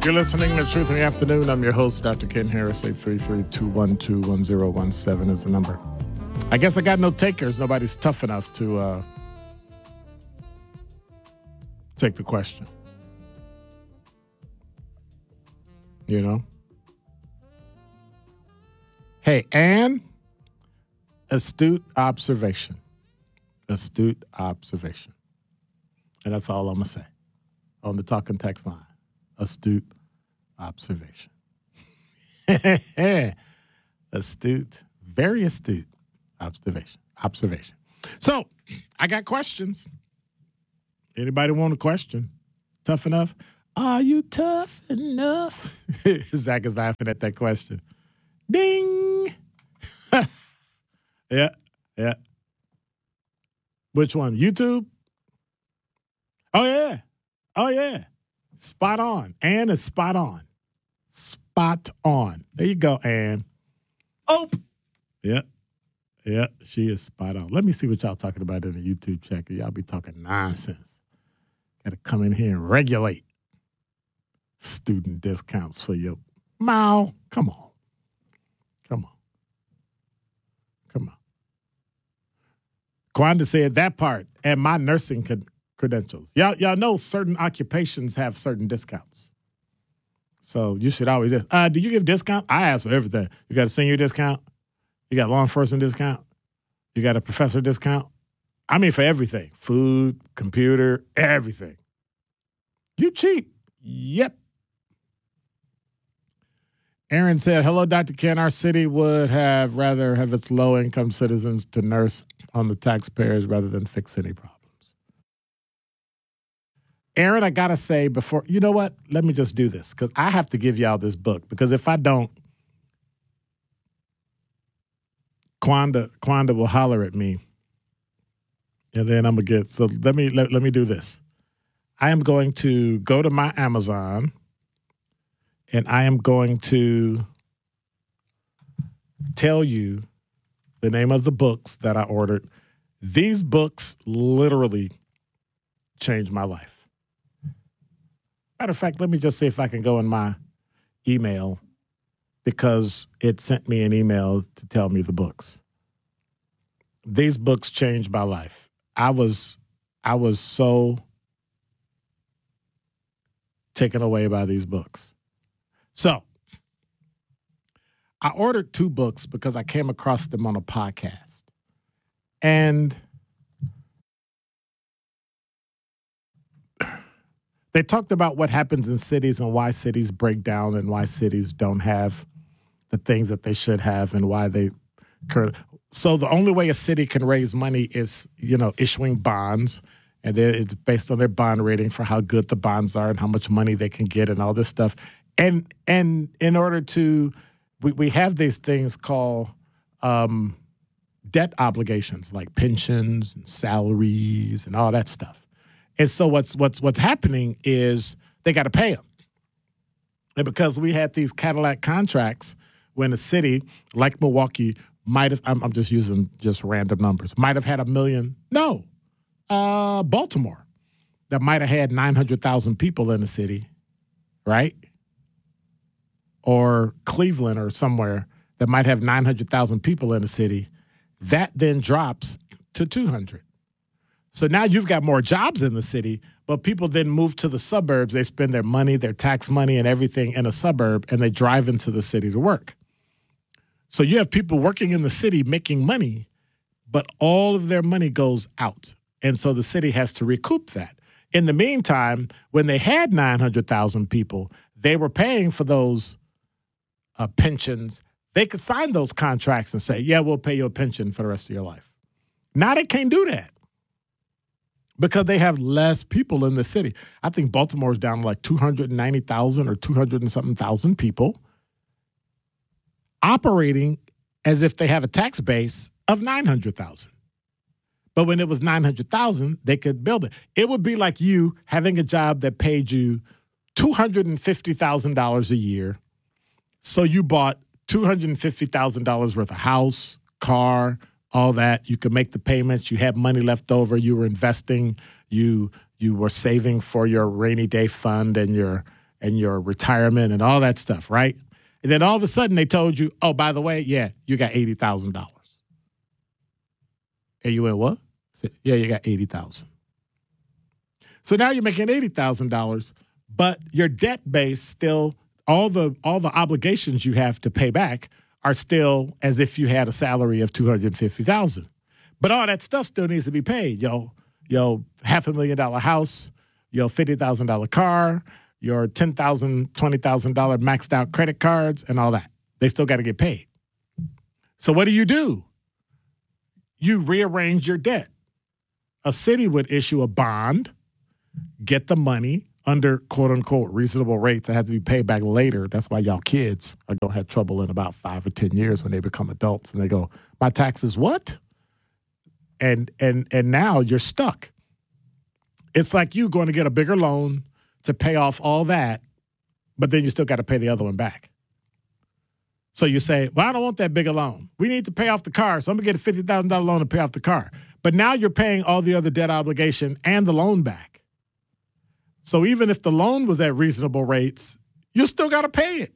You're listening to Truth in the Afternoon. I'm your host, Dr. Ken Harris. 833-212-1017 is the number. I guess I got no takers. Nobody's tough enough to take the question. You know? Hey, Ann, astute observation. Astute observation. And that's all I'm going to say on the talking text line. Astute observation. Astute, very astute observation. So, I got questions. Anybody want a question? Tough enough? Are you tough enough? Zach is laughing at that question. Ding! Yeah. Which one? YouTube? Oh, yeah. Spot on. Ann is spot on. Spot on. There you go, Ann. Oh! Yeah, she is spot on. Let me see what y'all talking about in the YouTube chat. Y'all be talking nonsense. Got to come in here and regulate. Student discounts for your mouth. Come on. Kwanda said that part and my nursing credentials. Y'all know certain occupations have certain discounts. So you should always ask, do you give discount? I ask for everything. You got a senior discount? You got law enforcement discount? You got a professor discount? I mean, for everything. Food, computer, everything. You cheap. Yep. Aaron said, hello, Dr. Ken. Our city would have rather have its low-income citizens to nurse on the taxpayers rather than fix any problems. Aaron, I got to say before, you know what? Let me just do this because I have to give y'all this book because if I don't, Kwanda will holler at me and then I'm going to get, so let me do this. I am going to go to my Amazon and I am going to tell you the name of the books that I ordered. These books literally changed my life. Matter of fact, let me just see if I can go in my email because it sent me an email to tell me the books. These books changed my life. I was so taken away by these books. So, I ordered 2 books because I came across them on a podcast. And they talked about what happens in cities and why cities break down and why cities don't have the things that they should have and why they currently. So the only way a city can raise money is, issuing bonds. And then it's based on their bond rating for how good the bonds are and how much money they can get and all this stuff. And in order to, we have these things called debt obligations, like pensions and salaries and all that stuff. And so what's happening is they got to pay them. And because we had these Cadillac contracts when a city like Milwaukee might have, I'm just using just random numbers, might have had 1 million. No, Baltimore that might have had 900,000 people in the city, right? Or Cleveland or somewhere that might have 900,000 people in the city, that then drops to 200. So now you've got more jobs in the city, but people then move to the suburbs. They spend their money, their tax money and everything in a suburb, and they drive into the city to work. So you have people working in the city making money, but all of their money goes out. And so the city has to recoup that. In the meantime, when they had 900,000 people, they were paying for those pensions. They could sign those contracts and say, yeah, we'll pay you a pension for the rest of your life. Now they can't do that because they have less people in the city. I think Baltimore's down to like 290,000 or 200 and something thousand people operating as if they have a tax base of 900,000. But when it was 900,000, they could build it. It would be like you having a job that paid you $250,000 a year. So you bought $250,000 worth of house, car, all that. You could make the payments. You had money left over. You were investing. You were saving for your rainy day fund and your and your retirement and all that stuff, right? And then all of a sudden they told you, oh, by the way, yeah, you got $80,000. And you went, what? I said, yeah, you got $80,000. So now you're making $80,000, but your debt base still, all the obligations you have to pay back are still as if you had a salary of $250,000. But all that stuff still needs to be paid. Yo, $500,000 house, your $50,000 car, your $10,000, $20,000 maxed out credit cards, and all that. They still got to get paid. So what do? You rearrange your debt. A city would issue a bond, get the money under quote unquote reasonable rates that have to be paid back later. That's why y'all kids are going to have trouble in about 5 or 10 years when they become adults and they go, my taxes what? And now you're stuck. It's like you going to get a bigger loan to pay off all that, but then you still got to pay the other one back. So you say, well, I don't want that bigger loan. We need to pay off the car, so I'm going to get a $50,000 loan to pay off the car. But now you're paying all the other debt obligation and the loan back. So even if the loan was at reasonable rates, you still got to pay it.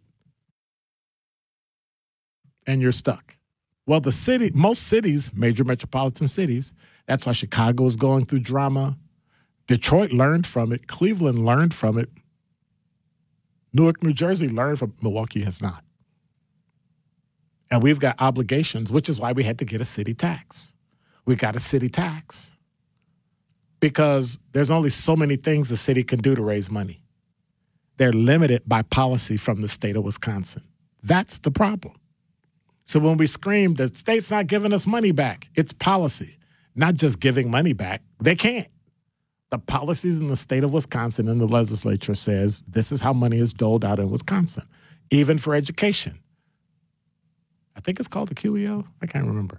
And you're stuck. Well, most cities, major metropolitan cities, that's why Chicago is going through drama. Detroit learned from it. Cleveland learned from it. Newark, New Jersey learned from it. Milwaukee has not. And we've got obligations, which is why we had to get a city tax. We got a city tax because there's only so many things the city can do to raise money. They're limited by policy from the state of Wisconsin. That's the problem. So when we scream, the state's not giving us money back, it's policy, not just giving money back. They can't. The policies in the state of Wisconsin and the legislature says this is how money is doled out in Wisconsin, even for education. I think it's called the QEO. I can't remember.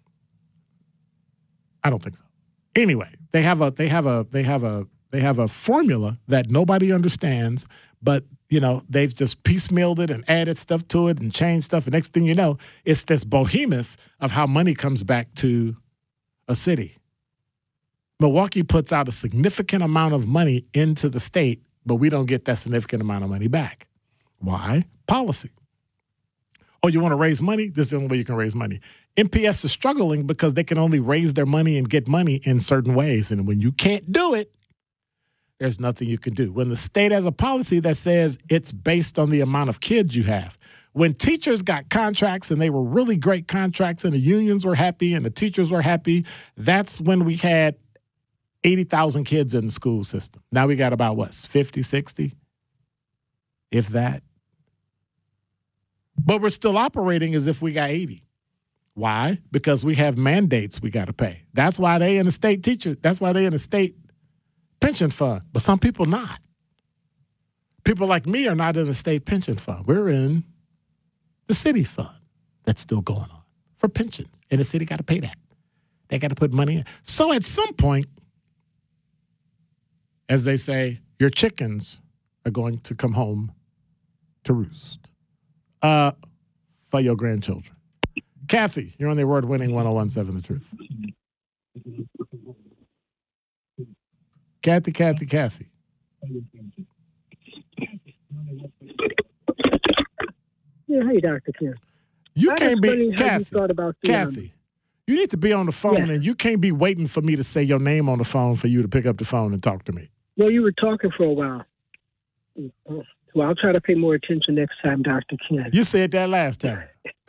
I don't think so. Anyway, they have a formula that nobody understands, but they've just piecemealed it and added stuff to it and changed stuff. And next thing you know, it's this behemoth of how money comes back to a city. Milwaukee puts out a significant amount of money into the state, but we don't get that significant amount of money back. Why? Policy. Oh, you want to raise money? This is the only way you can raise money. MPS is struggling because they can only raise their money and get money in certain ways. And when you can't do it, there's nothing you can do. When the state has a policy that says it's based on the amount of kids you have. When teachers got contracts and they were really great contracts and the unions were happy and the teachers were happy, that's when we had 80,000 kids in the school system. Now we got about, 50, 60? If that. But we're still operating as if we got 80. Why? Because we have mandates we got to pay. That's why they in the state teachers. That's why they in the state pension fund. But some people not. People like me are not in the state pension fund. We're in the city fund that's still going on for pensions. And the city got to pay that. They got to put money in. So at some point, as they say, your chickens are going to come home to roost. For your grandchildren. Kathy, you're on the award-winning 101.7 The Truth. Kathy. Yeah, hey, Dr. Ken. You can't be, Kathy, you need to be on the phone, and you can't be waiting for me to say your name on the phone for you to pick up the phone and talk to me. Well, you were talking for a while. Well, I'll try to pay more attention next time, Dr. Ken. You said that last time.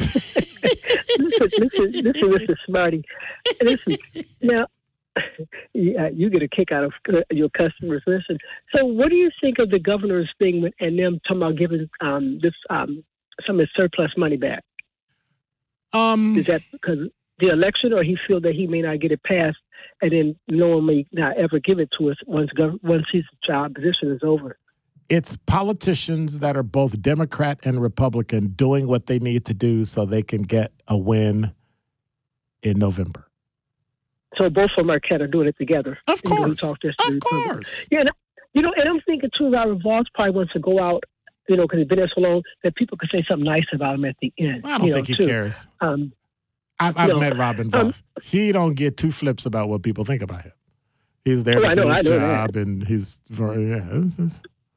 listen, Mr. Smarty. Listen, now, you get a kick out of your customers. Listen, so what do you think of the governor's thing and them talking about giving some of his surplus money back? Is that because the election, or he feel that he may not get it passed and then normally not ever give it to us once his job position is over? It's politicians that are both Democrat and Republican doing what they need to do so they can get a win in November. So both of them are kind of doing it together. Of course. Of course. Yeah, and I'm thinking, too, Robert Voss probably wants to go out, because he's been there so long, that people could say something nice about him at the end. I don't think he cares. I've met Robin Voss. He don't get two flips about what people think about him. He's there to do his job, and he's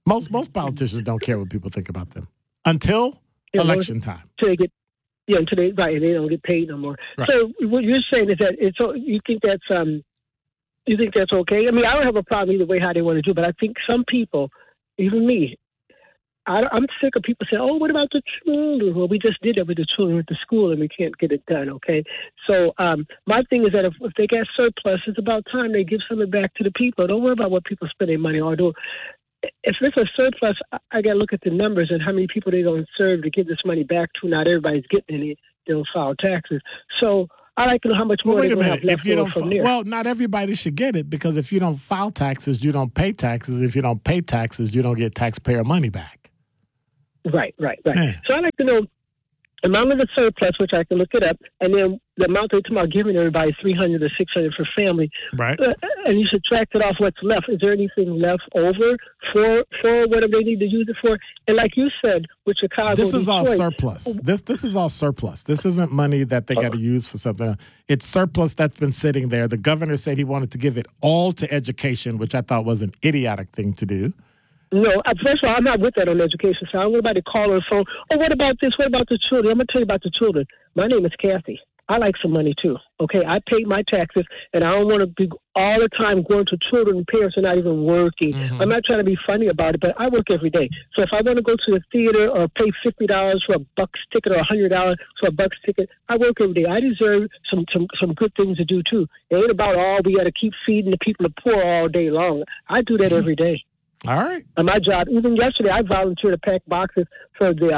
Most politicians don't care what people think about them until election time. Until they get, until they right, and they don't get paid no more. Right. So what you're saying is that you think that's okay? I mean, I don't have a problem either way how they want to do, but I think some people, even me, I'm sick of people saying, "Oh, what about the children?" Well, we just did that with the children at the school, and we can't get it done. Okay, so my thing is that if they got surplus, it's about time they give something back to the people. Don't worry about what people spend their money on. If there's a surplus, I got to look at the numbers and how many people they're going to serve to give this money back to. Not everybody's getting any. They don't file taxes, so I like to know how much more they're going to have left over from there. Well, not everybody should get it because if you don't file taxes, you don't pay taxes. If you don't pay taxes, you don't get taxpayer money back. Right. Yeah. So I like to know the amount of the surplus, which I can look it up, and then the amount they're talking about giving everybody, $300 or $600 for family. Right. And you subtract it off what's left. Is there anything left over for whatever they need to use it for? And like you said, with Chicago, this is all Detroit, surplus. This is all surplus. This isn't money that they got to use for something. It's surplus that's been sitting there. The governor said he wanted to give it all to education, which I thought was an idiotic thing to do. No, first of all, I'm not with that on education. So I don't want anybody to call on the phone. Oh, what about this? What about the children? I'm going to tell you about the children. My name is Kathy. I like some money, too. Okay, I pay my taxes, and I don't want to be all the time going to children and parents who are not even working. Mm-hmm. I'm not trying to be funny about it, but I work every day. So if I want to go to the theater or pay $50 for a Bucks ticket or $100 for a Bucks ticket, I work every day. I deserve some good things to do, too. It ain't about all we got to keep feeding the people the poor all day long. I do that every day. All right. And my job, even yesterday, I volunteered to pack boxes for the,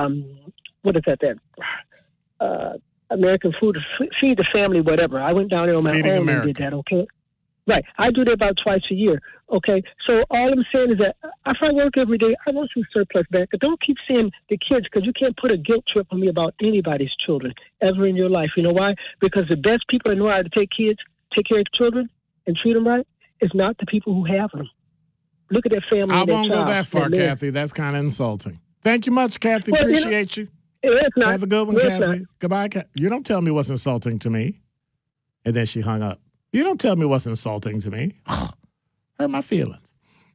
American Food, Feed the Family, whatever. I went down there on my Feeding own America. and did that, okay? Right. I do that about twice a year, okay? So all I'm saying is that if I work every day, I want some surplus back. But don't keep saying the kids, because you can't put a guilt trip on me about anybody's children ever in your life. You know why? Because the best people that know how to take care of children and treat them right is not the people who have them. Look at that family. I won't go that far, Kathy. That's kind of insulting. Thank you much, Kathy. Well, appreciate you. It's not. Have a good one, It's Kathy. not. Goodbye, Kathy. You don't tell me what's insulting to me. And then she hung up. You don't tell me what's insulting to me. Hurt my feelings.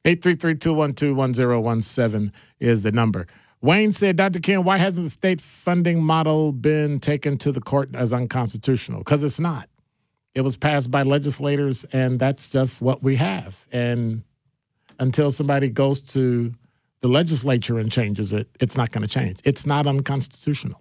833-212-1017 is the number. Wayne said, Dr. Ken, why hasn't the state funding model been taken to the court as unconstitutional? Because it's not. It was passed by legislators, and that's just what we have. And until somebody goes to the legislature and changes it, it's not going to change. It's not unconstitutional.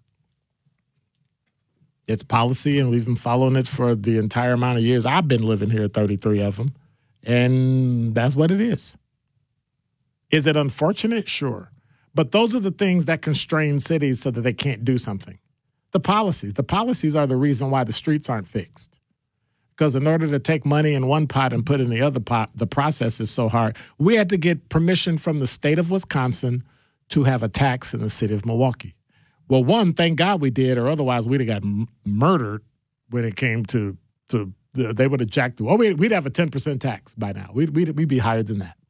It's policy, and we've been following it for the entire amount of years. I've been living here, 33 of them, and that's what it is. Is it unfortunate? Sure. But those are the things that constrain cities so that they can't do something. The policies are the reason why the streets aren't fixed. Because in order to take money in one pot and put it in the other pot, the process is so hard. We had to get permission from the state of Wisconsin to have a tax in the city of Milwaukee. Well, one, thank God we did, or otherwise we'd have got murdered when it came to they would have jacked. Oh, we'd have a 10% tax by now. We'd be higher than that.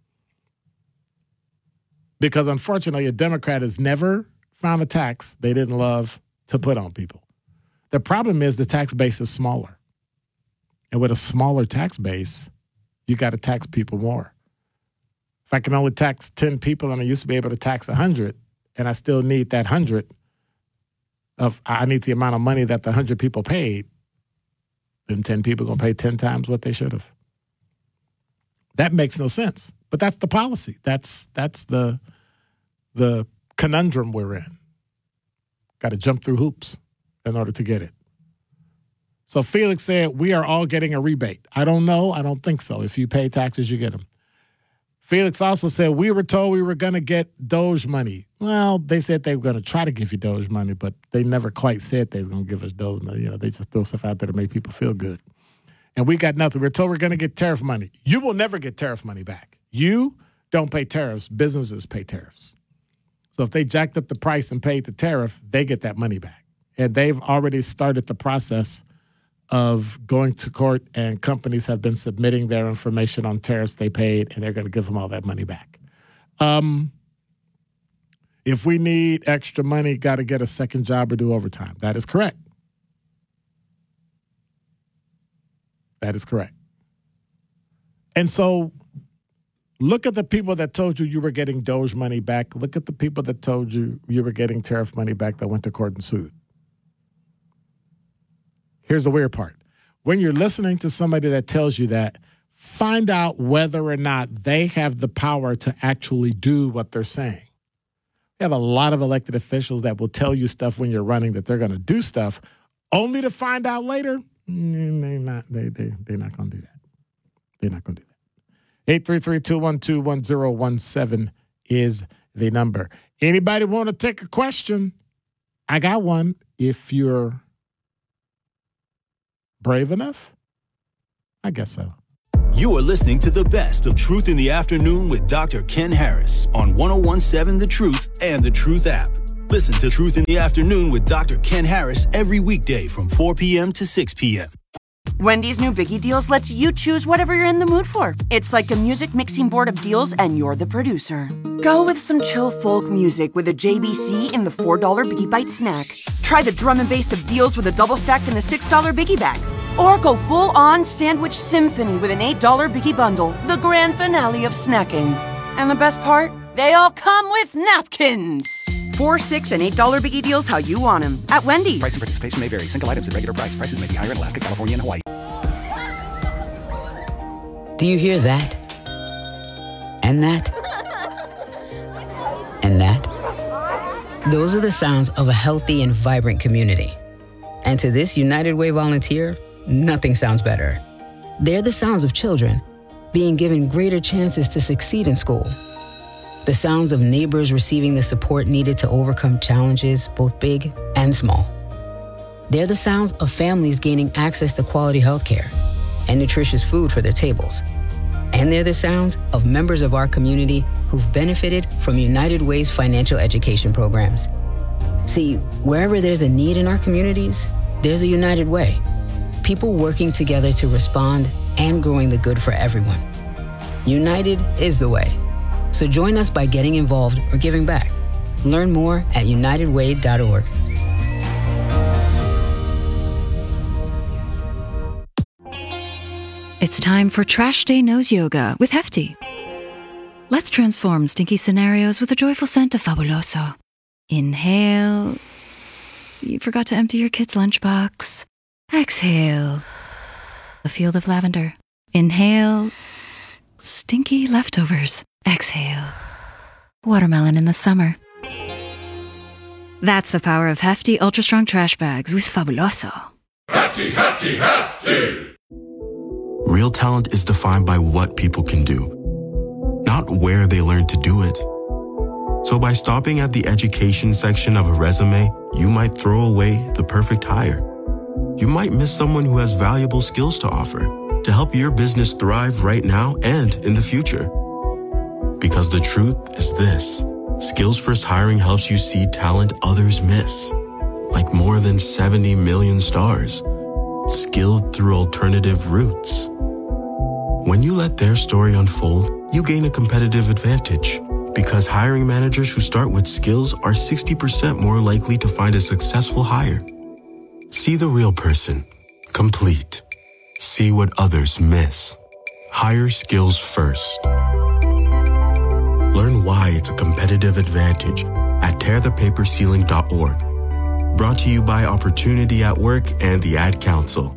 Because unfortunately, a Democrat has never found a tax they didn't love to put on people. The problem is the tax base is smaller. And with a smaller tax base, you got to tax people more. If I can only tax 10 people and I used to be able to tax 100, and I still need that 100 I need the amount of money that the 100 people paid, then 10 people are going to pay 10 times what they should have. That makes no sense. But that's the policy. That's the conundrum we're in. Got to jump through hoops in order to get it. So Felix said, we are all getting a rebate. I don't know. I don't think so. If you pay taxes, you get them. Felix also said, we were told we were going to get Doge money. Well, they said they were going to try to give you Doge money, but they never quite said they were going to give us Doge money. You know, they just throw stuff out there to make people feel good. And we got nothing. We're told we're going to get tariff money. You will never get tariff money back. You don't pay tariffs. Businesses pay tariffs. So if they jacked up the price and paid the tariff, they get that money back. And they've already started the process of going to court, and companies have been submitting their information on tariffs they paid, and they're going to give them all that money back. If we need extra money, got to get a second job or do overtime. That is correct. That is correct. And so Look at the people that told you you were getting Doge money back. Look at the people that told you you were getting tariff money back that went to court and sued. Here's the weird part. When you're listening to somebody that tells you that, find out whether or not they have the power to actually do what they're saying. We have a lot of elected officials that will tell you stuff when you're running that they're going to do stuff, only to find out later they're not going to do that. They're not going to do that. 833-212-1017 is the number. Anybody want to take a question? I got one if you're brave enough. I guess so. You are listening to the best of Truth in the Afternoon with Dr. Ken Harris on 1017 The Truth and The Truth app. Listen to Truth in the Afternoon with Dr. Ken Harris every weekday from 4 p.m. to 6 p.m. Wendy's new Biggie Deals lets you choose whatever you're in the mood for. It's like a music mixing board of deals, and you're the producer. Go with some chill folk music with a JBC in the $4 Biggie Bite snack. Try the drum and bass of deals with a double stack in the $6 Biggie Bag. Or go full-on sandwich symphony with an $8 Biggie Bundle, the grand finale of snacking. And the best part? They all come with napkins. $4, $6, and $8 Biggie Deals how you want them at Wendy's. Price and participation may vary. Single items at regular price. Prices may be higher in Alaska, California, and Hawaii. Do you hear that? And that? And that? Those are the sounds of a healthy and vibrant community. And to this United Way volunteer, nothing sounds better. They're the sounds of children being given greater chances to succeed in school. The sounds of neighbors receiving the support needed to overcome challenges, both big and small. They're the sounds of families gaining access to quality healthcare and nutritious food for their tables. And they're the sounds of members of our community who've benefited from United Way's financial education programs. See, wherever there's a need in our communities, there's a United Way. People working together to respond and growing the good for everyone. United is the way. So join us by getting involved or giving back. Learn more at unitedway.org. It's time for Trash Day Nose Yoga with Hefty. Let's transform stinky scenarios with a joyful scent of Fabuloso. Inhale. You forgot to empty your kid's lunchbox. Exhale. A field of lavender. Inhale. Stinky leftovers. Exhale. Watermelon in the summer. That's the power of Hefty Ultra Strong Trash Bags with Fabuloso. Hefty, Hefty, Hefty! Real talent is defined by what people can do, not where they learn to do it. So by stopping at the education section of a resume, you might throw away the perfect hire. You might miss someone who has valuable skills to offer to help your business thrive right now and in the future. Because the truth is this, Skills First Hiring helps you see talent others miss, like more than 70 million stars, skilled through alternative routes. When you let their story unfold, you gain a competitive advantage because hiring managers who start with skills are 60% more likely to find a successful hire. See the real person, complete. See what others miss. Hire skills first. Learn why it's a competitive advantage at tearthepaperceiling.org. Brought to you by Opportunity at Work and the Ad Council.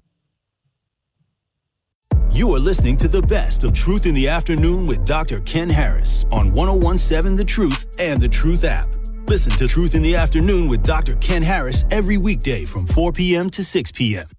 You are listening to the best of Truth in the Afternoon with Dr. Ken Harris on 1017 The Truth and The Truth app. Listen to Truth in the Afternoon with Dr. Ken Harris every weekday from 4 p.m. to 6 p.m.